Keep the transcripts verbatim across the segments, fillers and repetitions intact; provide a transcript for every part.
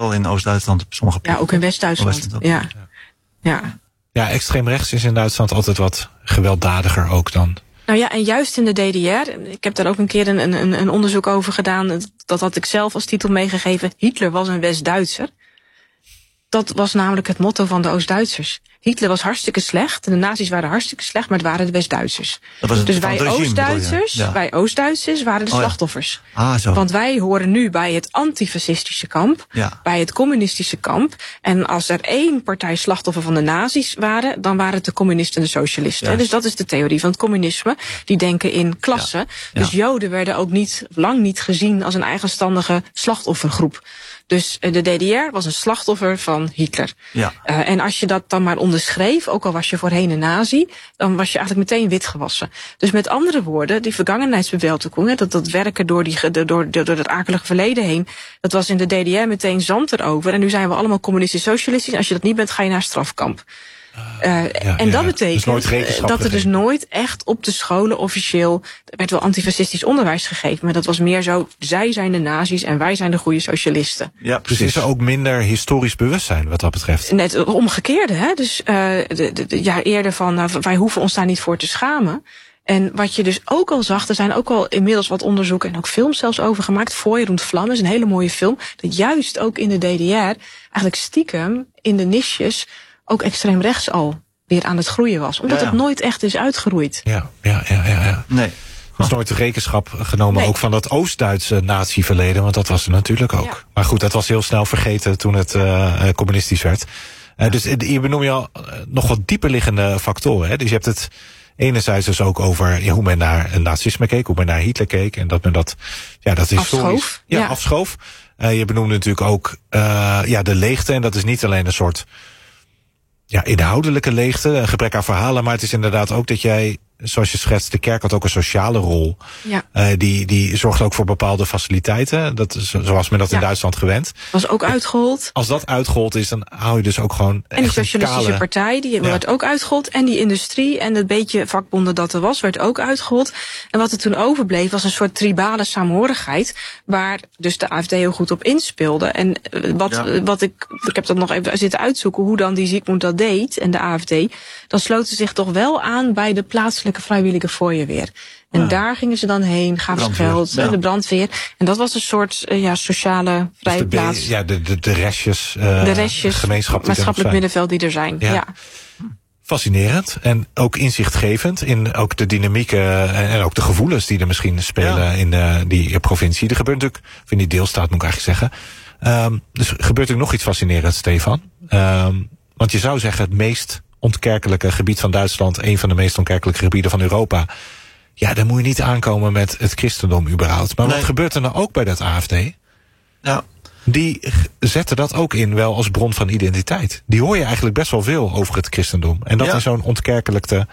wel in Oost-Duitsland op sommige plekken. Ja, ook in West-Duitsland. Ja. Ja. Ja. ja, extreem rechts is in Duitsland altijd wat gewelddadiger ook dan. Nou ja, en juist in de D D R, ik heb daar ook een keer een, een, een onderzoek over gedaan, dat had ik zelf als titel meegegeven, Hitler was een West-Duitser. Dat was namelijk het motto van de Oost-Duitsers. Hitler was hartstikke slecht, en de nazi's waren hartstikke slecht, maar het waren de West-Duitsers. Dus wij Oost-Duitsers, ja. wij Oost-Duitsers waren de oh, slachtoffers. Ja. Ah, zo. Want wij horen nu bij het antifascistische kamp, ja. bij het communistische kamp. En als er één partij slachtoffer van de nazi's waren, dan waren het de communisten en de socialisten. Ja. Dus dat is de theorie van het communisme. Die denken in klassen. Ja. Ja. Dus Joden werden ook niet, lang niet gezien als een eigenstandige slachtoffergroep. Dus de D D R was een slachtoffer van Hitler. Ja. Uh, en als je dat dan maar onderschreef, ook al was je voorheen een nazi, dan was je eigenlijk meteen witgewassen. Dus met andere woorden, die vergangenheidsbewältigung, dat, dat werken door, die, door, door, door het akelige verleden heen, dat was in de D D R meteen zand erover. En nu zijn we allemaal communistisch-socialistisch. Als je dat niet bent, ga je naar strafkamp. Uh, ja, en dat ja, betekent dus dat er dus nooit echt op de scholen officieel, er werd wel antifascistisch onderwijs gegeven, maar dat was meer zo, zij zijn de nazi's en wij zijn de goede socialisten. Ja, precies. Dus is er ook minder historisch bewustzijn wat dat betreft? Net het omgekeerde, hè. Dus uh, de, de, de, ja, eerder van, uh, wij hoeven ons daar niet voor te schamen. En wat je dus ook al zag, er zijn ook al inmiddels wat onderzoeken en ook films zelfs over gemaakt. Feuer Vlam is een hele mooie film, dat juist ook in de D D R eigenlijk stiekem in de niches ook extreem rechts al weer aan het groeien was. Omdat ja, ja. het nooit echt is uitgeroeid. Ja, ja, ja, ja. ja. Nee. Er was nooit rekenschap genomen nee. ook van dat Oost-Duitse nazi-verleden. Want dat was er natuurlijk ook. Ja. Maar goed, dat was heel snel vergeten toen het uh, communistisch werd. Uh, dus je benoem je al uh, nog wat dieperliggende factoren. Hè? Dus je hebt het enerzijds dus ook over ja, hoe men naar nazisme keek. Hoe men naar Hitler keek. En dat men dat, ja, dat is afschoof. Ja, ja. afschoof. Uh, je benoemde natuurlijk ook uh, ja, de leegte. En dat is niet alleen een soort ja, inhoudelijke leegte, een gebrek aan verhalen, maar het is inderdaad ook dat jij, zoals je schetst, de kerk had ook een sociale rol. Ja. Uh, die, die zorgt ook voor bepaalde faciliteiten, dat is, zoals men dat ja. in Duitsland gewend. Was ook uitgehold. Als dat uitgehold is, dan hou je dus ook gewoon en die socialistische kale partij, die ja. werd ook uitgehold. En die industrie en het beetje vakbonden dat er was, werd ook uitgehold. En wat er toen overbleef, was een soort tribale saamhorigheid, waar dus de A F D heel goed op inspeelde. En wat, ja. wat ik, ik heb dat nog even zitten uitzoeken, hoe dan die Zygmunt dat deed, en de A F D, dan sloten ze zich toch wel aan bij de plaatselijke vrijwillige fooienweer. En ja. daar gingen ze dan heen, gaven ze geld, ja. de brandweer. En dat was een soort uh, ja, sociale vrije dus de, plaats. Ja, de, de, de restjes, uh, de restjes, gemeenschap maatschappelijk middenveld die er zijn. Ja. ja. Fascinerend en ook inzichtgevend in ook de dynamieken en, en ook de gevoelens die er misschien spelen ja. in uh, die provincie. Er gebeurt natuurlijk, of in die deelstaat moet ik eigenlijk zeggen. Um, dus gebeurt natuurlijk nog iets fascinerends, Stefan. Um, want je zou zeggen het meest ontkerkelijke gebied van Duitsland, een van de meest ontkerkelijke gebieden van Europa. Ja, daar moet je niet aankomen met het christendom überhaupt. Maar nee. wat gebeurt er nou ook bij dat A F D? Ja. Die zetten dat ook in wel als bron van identiteit. Die hoor je eigenlijk best wel veel over het christendom. En dat ja. in zo'n ontkerkelijkte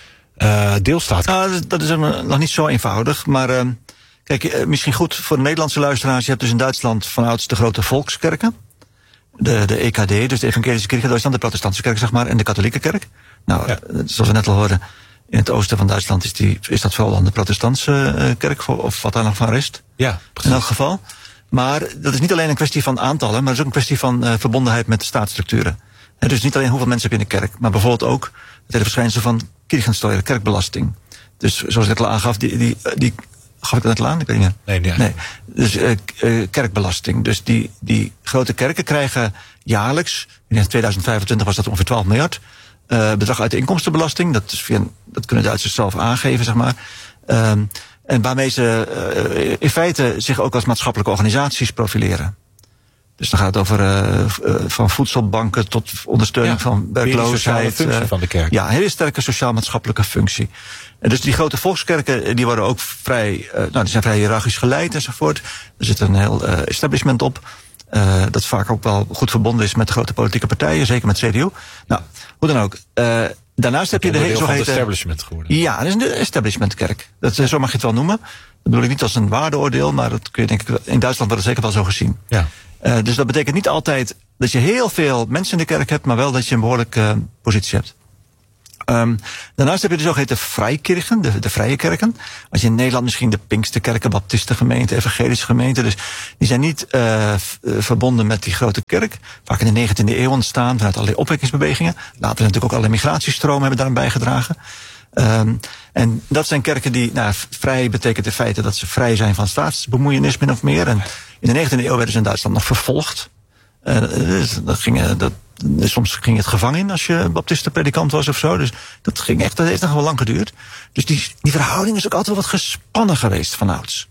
uh, deelstaat. Nou, dat is nog niet zo eenvoudig. Maar uh, kijk, misschien goed voor de Nederlandse luisteraars. Je hebt dus in Duitsland vanouds de grote volkskerken. De, de E K D, dus de Evangelische Kerk in Duitsland, de protestantse kerk zeg maar, en de katholieke kerk. Nou, ja. zoals we net al hoorden, in het oosten van Duitsland is, die, is dat vooral dan de protestantse uh, kerk, of wat daar nog van rest. Ja, in elk geval. Maar dat is niet alleen een kwestie van aantallen, maar het is ook een kwestie van uh, verbondenheid met de staatsstructuren. En dus niet alleen hoeveel mensen heb je in de kerk, maar bijvoorbeeld ook het hele verschijnsel van Kirchensteuer, kerkbelasting. Dus zoals ik net al aangaf, die, die, die gaf ik dat net al aan? Ik weet niet meer. Nee, nee. nee. Dus uh, uh, kerkbelasting. Dus die, die grote kerken krijgen jaarlijks, in tweeduizend vijfentwintig was dat ongeveer twaalf miljard, uh, bedrag uit de inkomstenbelasting. Dat, is via, dat kunnen Duitsers zelf aangeven, zeg maar. Um, en waarmee ze uh, in feite zich ook als maatschappelijke organisaties profileren. Dus dan gaat het over uh, uh, van voedselbanken tot ondersteuning ja, van werkloosheid. De functie uh, van de kerk. Ja, een hele sterke sociaal-maatschappelijke functie. En dus die grote volkskerken, die worden ook vrij, uh, nou, die zijn vrij hiërarchisch geleid enzovoort. Er zit een heel uh, establishment op. Uh, dat vaak ook wel goed verbonden is met grote politieke partijen, zeker met C D U. Nou, hoe dan ook. Uh, daarnaast heb je de hele zogeheten establishment geworden. Ja, dat is een establishmentkerk. Dat, zo mag je het wel noemen. Dat bedoel ik niet als een waardeoordeel, maar dat kun je denk ik, in Duitsland wordt het zeker wel zo gezien. Ja. Uh, dus dat betekent niet altijd dat je heel veel mensen in de kerk hebt, maar wel dat je een behoorlijke uh, positie hebt. Um, daarnaast heb je de zogeheten Freikirchen, de, de vrije kerken. Als je in Nederland misschien de Pinksterkerken, Baptistengemeenten, Evangelische gemeenten. Dus die zijn niet uh, f, uh, verbonden met die grote kerk. Vaak in de negentiende eeuw ontstaan vanuit allerlei opwekkingsbewegingen. Later natuurlijk ook allerlei migratiestromen hebben daaraan bijgedragen. Um, en dat zijn kerken die, nou, vrij betekent in feite dat ze vrij zijn van staatsbemoeienis min of meer. En in de negentiende eeuw werden ze in Duitsland nog vervolgd. Uh, dus dat ging, dat, soms ging het gevangen in als je baptistenpredikant was of zo. Dus dat ging echt, dat heeft nog wel lang geduurd. Dus die, die verhouding is ook altijd wel wat gespannen geweest vanouds.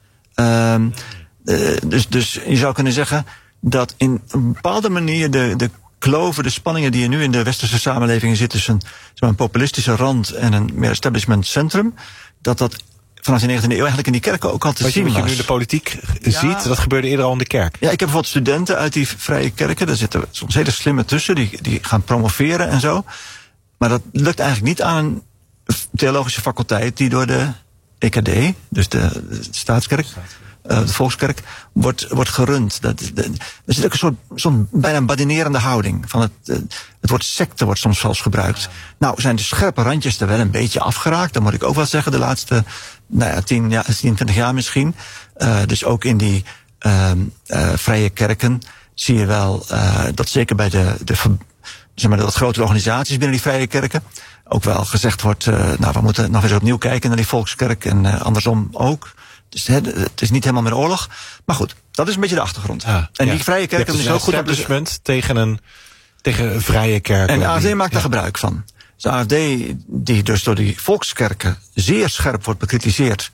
Um, uh, dus, dus je zou kunnen zeggen dat in een bepaalde manier de, de kloven, de spanningen die er nu in de westerse samenlevingen zitten tussen een populistische rand en een meer establishment centrum, dat dat vanaf de negentiende eeuw eigenlijk in die kerken ook al te zien was. Wat je nu de politiek ja. ziet, dat gebeurde eerder al in de kerk. Ja, ik heb bijvoorbeeld studenten uit die vrije kerken. Daar zitten soms hele slimme tussen, die, die gaan promoveren en zo. Maar dat lukt eigenlijk niet aan een theologische faculteit die door de E K D, dus de, de staatskerk, uh, de volkskerk, wordt, wordt gerund. Dat, de, er zit ook een soort, zo'n bijna badinerende houding. Van het, uh, het woord secte wordt soms zelfs gebruikt. Nou, zijn de scherpe randjes er wel een beetje afgeraakt. Dat moet ik ook wel zeggen, de laatste nou ja, tien, ja, tien, twintig jaar misschien. Uh, dus ook in die uh, uh, vrije kerken zie je wel uh, dat zeker bij de, de zeg maar, dat grotere organisaties binnen die vrije kerken ook wel gezegd wordt, uh, nou, we moeten nog eens opnieuw kijken naar die volkskerk en uh, andersom ook. Dus he, het is niet helemaal meer oorlog. Maar goed, dat is een beetje de achtergrond. Ja, en ja. die vrije kerken is dus ook goed op de tegen een tegen een vrije kerk. En de A F D maakt daar ja. gebruik van. De A F D, die dus door die volkskerken zeer scherp wordt bekritiseerd.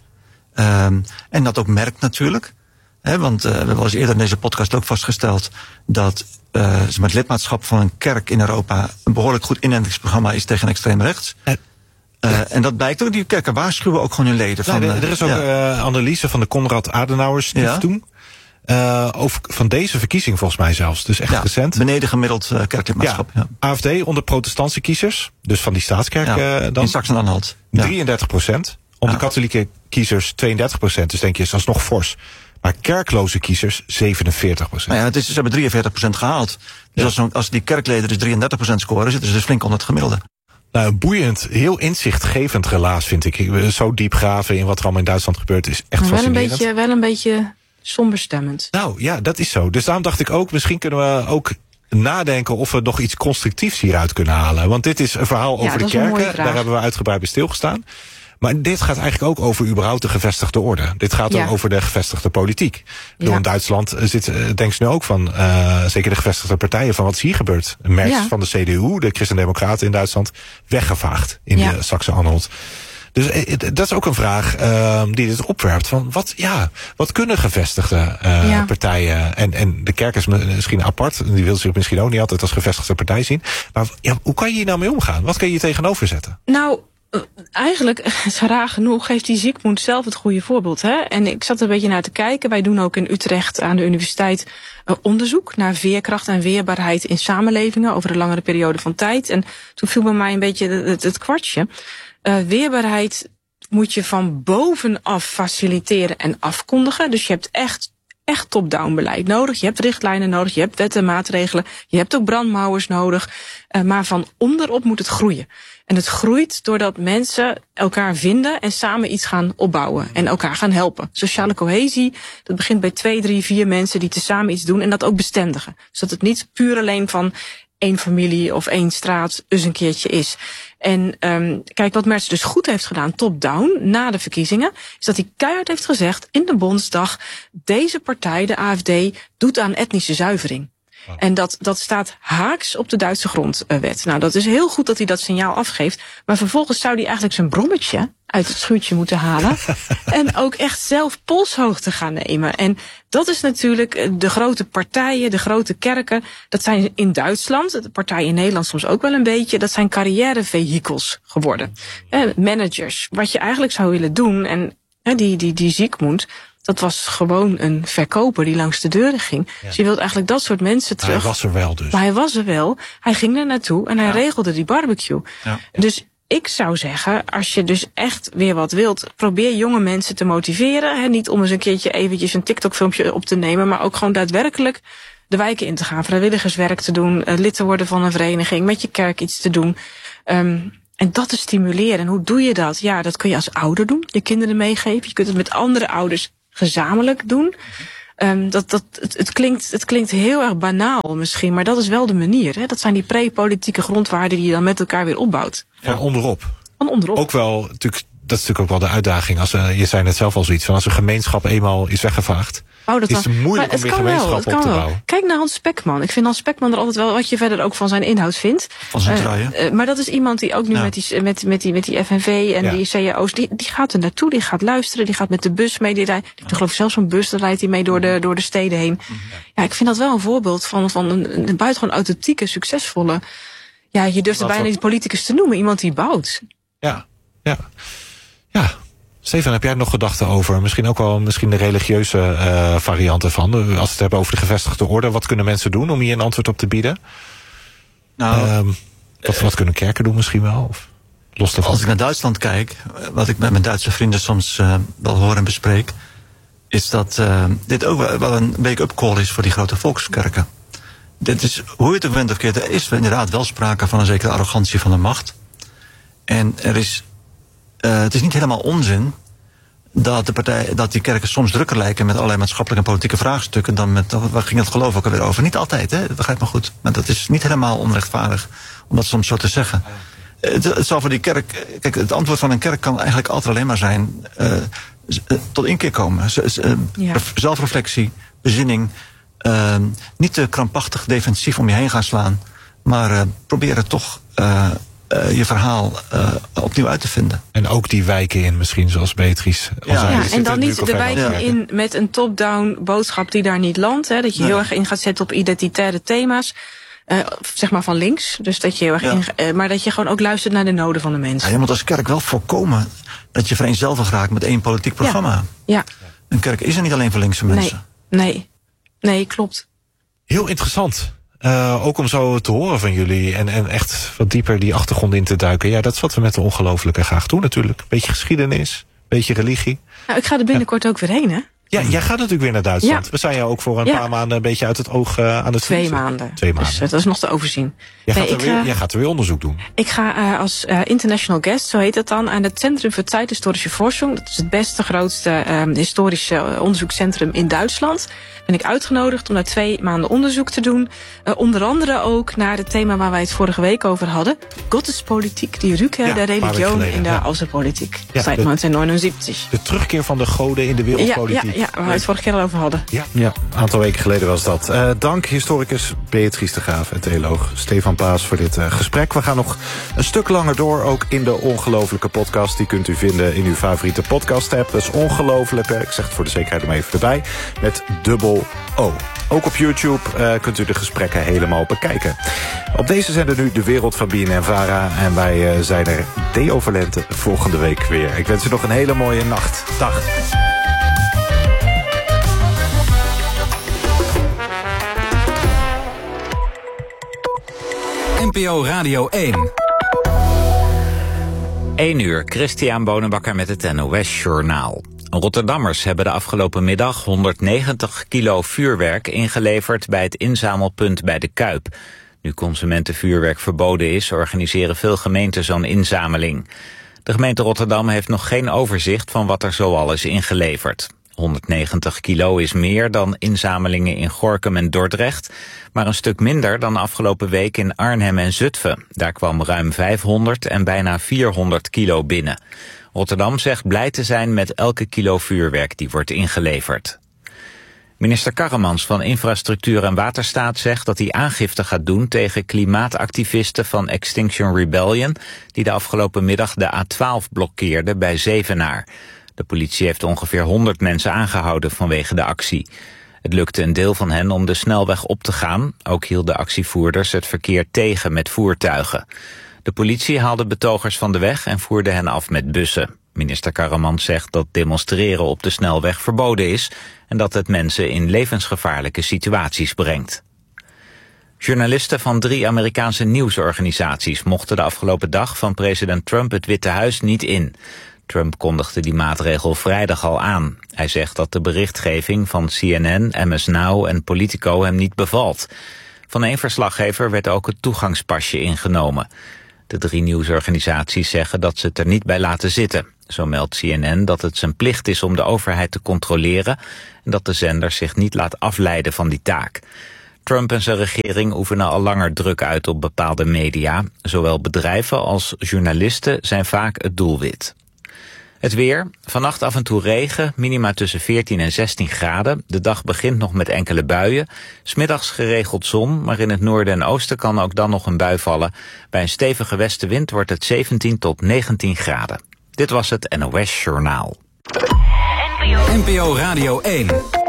Um, en dat ook merkt natuurlijk. He, want uh, we hebben al eens eerder in deze podcast ook vastgesteld dat uh, het lidmaatschap van een kerk in Europa een behoorlijk goed inentingsprogramma is tegen extreem rechts. En Uh, en dat blijkt ook, die kerken waarschuwen ook gewoon hun leden. Van, nou, er is ook een ja. uh, analyse van de Konrad Adenauer Stiftung. Ja. Uh, over, van deze verkiezing volgens mij zelfs, dus echt ja, recent. Beneden gemiddeld uh, kerklidmaatschap. Ja. Ja. A F D onder protestantse kiezers, dus van die staatskerk ja. uh, dan. In Sachsen-Anhalt. Ja. drieëndertig procent. Onder ja. katholieke kiezers tweeëndertig procent. Dus denk je, dat is nog fors. Maar kerkloze kiezers zevenenveertig procent. Nou ja, het is, ze hebben drieënveertig procent gehaald. Dus ja. als, als die kerkleden dus drieëndertig procent scoren, zitten ze dus flink onder het gemiddelde. Nou, een boeiend, heel inzichtgevend relaas vind ik. Zo diep graven in wat er allemaal in Duitsland gebeurt is echt wel fascinerend. Een beetje, wel een beetje somberstemmend. Nou ja, dat is zo. Dus daarom dacht ik ook, misschien kunnen we ook nadenken of we nog iets constructiefs hieruit kunnen halen. Want dit is een verhaal over ja, de kerken. Daar hebben we uitgebreid bij stilgestaan. Maar dit gaat eigenlijk ook over überhaupt de gevestigde orde. Dit gaat ja. ook over de gevestigde politiek. Ja. In Duitsland zit, denk ze nu ook van, uh, zeker de gevestigde partijen, van wat is hier gebeurd. Merz ja. van de C D U, de Christen-Democraten in Duitsland, weggevaagd in ja. de Sachsen-Anhalt. Dus eh, dat is ook een vraag uh, die dit opwerpt. Van wat, ja, wat kunnen gevestigde uh, ja. partijen, en, en de kerk is misschien apart, die wil zich misschien ook niet altijd als gevestigde partij zien. Maar ja, hoe kan je hier nou mee omgaan? Wat kan je hier tegenover zetten? Nou, eigenlijk, raar genoeg, geeft die Zygmunt zelf het goede voorbeeld. Hè? En ik zat er een beetje naar te kijken. Wij doen ook in Utrecht aan de universiteit uh, onderzoek naar veerkracht en weerbaarheid in samenlevingen over een langere periode van tijd. En toen viel bij mij een beetje het, het kwartje. Uh, weerbaarheid moet je van bovenaf faciliteren en afkondigen. Dus je hebt echt, echt top-down beleid nodig. Je hebt richtlijnen nodig, je hebt wetten en maatregelen. Je hebt ook brandmauers nodig. Uh, maar van onderop moet het groeien. En het groeit doordat mensen elkaar vinden en samen iets gaan opbouwen. En elkaar gaan helpen. Sociale cohesie, dat begint bij twee, drie, vier mensen die tezamen iets doen. En dat ook bestendigen. Dus dat het niet puur alleen van één familie of één straat eens een keertje is. En um, kijk, wat Merz dus goed heeft gedaan, top-down, na de verkiezingen, is dat hij keihard heeft gezegd in de Bondsdag, deze partij, de A F D, doet aan etnische zuivering. Oh. En dat, dat staat haaks op de Duitse grondwet. Nou, dat is heel goed dat hij dat signaal afgeeft. Maar vervolgens zou hij eigenlijk zijn brommetje uit het schuurtje moeten halen. En ook echt zelf polshoogte gaan nemen. En dat is natuurlijk de grote partijen, de grote kerken. Dat zijn in Duitsland, de partijen in Nederland soms ook wel een beetje. Dat zijn carrièrevehikels geworden. Eh, managers, wat je eigenlijk zou willen doen. En eh, die, die, die Zygmunt, dat was gewoon een verkoper die langs de deuren ging. Ja. Dus je wilt eigenlijk dat soort mensen terug. Hij was er wel dus. Maar hij was er wel. Hij ging er naartoe en hij ja. regelde die barbecue. Ja. Dus ik zou zeggen, als je dus echt weer wat wilt, probeer jonge mensen te motiveren. Hè, niet om eens een keertje eventjes een TikTok-filmpje op te nemen, maar ook gewoon daadwerkelijk de wijken in te gaan. Vrijwilligerswerk te doen, lid te worden van een vereniging, met je kerk iets te doen. Um, En dat te stimuleren. En hoe doe je dat? Ja, dat kun je als ouder doen. Je kinderen meegeven. Je kunt het met andere ouders gezamenlijk doen. Um, dat, dat, het, het, klinkt, het klinkt heel erg banaal misschien, maar dat is wel de manier. Hè? Dat zijn die pre-politieke grondwaarden die je dan met elkaar weer opbouwt. Van onderop. Van onderop. Ook wel, natuurlijk, dat is natuurlijk ook wel de uitdaging. Als, uh, je zei net zelf al zoiets van, als een gemeenschap eenmaal is weggevaagd, oh, dat is het moeilijk om weer gemeenschap op te wel. bouwen. Kijk naar Hans Spekman. Ik vind Hans Spekman er altijd wel wat je verder ook van zijn inhoud vindt. Van zijn trui, uh, uh, Maar dat is iemand die ook nu ja. met, die, met, met, die, met die F N V en ja. die C A O's, die, die gaat er naartoe, die gaat luisteren, die gaat met de bus mee. Die rijdt, ik geloof zelfs zo'n bus, daar rijdt hij mee door de, door de steden heen. Ja. ja, ik vind dat wel een voorbeeld van, van een, een buitengewoon authentieke, succesvolle. Ja, je durft er bijna niet politicus te noemen, iemand die bouwt. Ja, ja. Ja. Stefan, heb jij nog gedachten over misschien ook wel misschien de religieuze uh, variant ervan? Als we het hebben over de gevestigde orde, wat kunnen mensen doen om hier een antwoord op te bieden? Nou, um, wat, wat kunnen kerken doen misschien wel? Of los daarvan? Als ik naar Duitsland kijk, wat ik met mijn Duitse vrienden soms uh, wel hoor en bespreek, is dat uh, dit ook wel een wake-up call is voor die grote volkskerken. Dit is, hoe je het ook bent of keert, er is inderdaad wel sprake van een zekere arrogantie van de macht. En er is, uh, het is niet helemaal onzin dat, de partij, dat die kerken soms drukker lijken met allerlei maatschappelijke en politieke vraagstukken dan met, waar ging het geloof ook alweer over? Niet altijd, hè? Dat begrijp me goed. Maar dat is niet helemaal onrechtvaardig om dat soms zo te zeggen. Het, het zal voor die kerk, kijk, het antwoord van een kerk kan eigenlijk altijd alleen maar zijn, uh, tot inkeer komen. Uh, ja. Zelfreflectie, bezinning, uh, niet te krampachtig defensief om je heen gaan slaan, maar uh, proberen toch uh, uh, je verhaal uh, opnieuw uit te vinden. En ook die wijken in misschien, zoals Beatrice al ja. zei. Ja, en dan niet de wijken ja. in met een top-down boodschap die daar niet landt. Hè, dat je nee. heel erg in gaat zetten op identitaire thema's. Uh, zeg maar van links. Dus dat je heel erg ja. in, uh, maar dat je gewoon ook luistert naar de noden van de mensen. Ja, je moet als kerk wel voorkomen dat je vereenzelvigd raakt met één politiek programma. Ja. ja. Een kerk is er niet alleen voor linkse mensen. Nee, nee, nee klopt. Heel interessant. Uh, ook om zo te horen van jullie en, en echt wat dieper die achtergrond in te duiken. Ja, dat is wat we met de Ongelooflijke graag doen natuurlijk. Beetje geschiedenis, beetje religie. Nou, ik ga er binnenkort ja. ook weer heen, hè? Ja, jij gaat natuurlijk weer naar Duitsland. Ja. We zijn jou ook voor een ja. paar maanden een beetje uit het oog uh, aan het Twee voeten. maanden. Twee maanden. Dus uh, dat is nog te overzien. Jij, nee, gaat, er ik, weer, uh, jij gaat er weer onderzoek doen. Ik ga uh, als uh, international guest, zo heet het dan, aan het Centrum voor Zeithistorische Forschung. Dat is het beste, grootste uh, historische uh, onderzoekscentrum in Duitsland. Ben ik uitgenodigd om daar twee maanden onderzoek te doen. Uh, onder andere ook naar het thema waar wij het vorige week over hadden. Gottespolitiek, die Rückkehr ja, der Religion in de ja. Außenpolitik. Ja, seit negentien negenenzeventig. De terugkeer van de goden in de wereldpolitiek. Ja, ja, ja waar we het vorige keer al over hadden. Ja, ja, een aantal weken geleden was dat. Uh, dank historicus Beatrice de Graaf en theoloog Stefan Paas voor dit uh, gesprek. We gaan nog een stuk langer door, ook in de Ongelooflijke podcast. Die kunt u vinden in uw favoriete podcast app. Dat is Ongelooflijke, ik zeg het voor de zekerheid er even erbij, met dubbel O. Ook op YouTube uh, kunt u de gesprekken helemaal bekijken. Op deze zender nu de wereld van B N N Vara. En wij uh, zijn er Deo Valente volgende week weer. Ik wens u nog een hele mooie nacht. Dag. N P O Radio één. één uur, Christian Bonenbakker met het N O S-journaal. Rotterdammers hebben de afgelopen middag honderdnegentig kilo vuurwerk ingeleverd bij het inzamelpunt bij de Kuip. Nu consumentenvuurwerk verboden is, organiseren veel gemeenten zo'n inzameling. De gemeente Rotterdam heeft nog geen overzicht van wat er zoal is ingeleverd. honderdnegentig kilo is meer dan inzamelingen in Gorinchem en Dordrecht, maar een stuk minder dan afgelopen week in Arnhem en Zutphen. Daar kwam ruim vijfhonderd en bijna vierhonderd kilo binnen. Rotterdam zegt blij te zijn met elke kilo vuurwerk die wordt ingeleverd. Minister Karremans van Infrastructuur en Waterstaat zegt dat hij aangifte gaat doen tegen klimaatactivisten van Extinction Rebellion die de afgelopen middag de A twaalf blokkeerden bij Zevenaar. De politie heeft ongeveer honderd mensen aangehouden vanwege de actie. Het lukte een deel van hen om de snelweg op te gaan. Ook hielden actievoerders het verkeer tegen met voertuigen. De politie haalde betogers van de weg en voerde hen af met bussen. Minister Karremans zegt dat demonstreren op de snelweg verboden is en dat het mensen in levensgevaarlijke situaties brengt. Journalisten van drie Amerikaanse nieuwsorganisaties mochten de afgelopen dag van president Trump het Witte Huis niet in. Trump kondigde die maatregel vrijdag al aan. Hij zegt dat de berichtgeving van C N N, M S Now en Politico hem niet bevalt. Van één verslaggever werd ook het toegangspasje ingenomen. De drie nieuwsorganisaties zeggen dat ze het er niet bij laten zitten. Zo meldt C N N dat het zijn plicht is om de overheid te controleren en dat de zender zich niet laat afleiden van die taak. Trump en zijn regering oefenen al langer druk uit op bepaalde media. Zowel bedrijven als journalisten zijn vaak het doelwit. Het weer. Vannacht af en toe regen, minima tussen veertien en zestien graden. De dag begint nog met enkele buien. 's Middags geregeld zon, maar in het noorden en oosten kan ook dan nog een bui vallen. Bij een stevige westenwind wordt het zeventien tot negentien graden. Dit was het N O S Journaal. N P O Radio één.